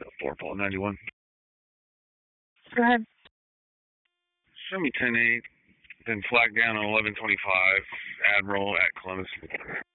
4 Paul 91. Go ahead. Show me 10-8. Been flagged down on 1125 Admiral at Columbus.